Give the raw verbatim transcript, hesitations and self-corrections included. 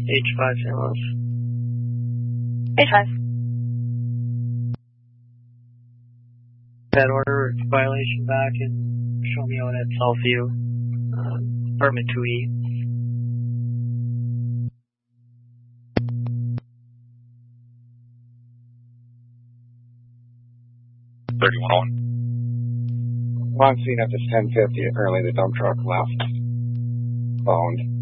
H five, Saint Louis. H five. That order violation back and show me out at Southview, uh, apartment two E. thirty-one oh one. Well, I'm seeing up to ten fifty early, the dump truck left. Phoned.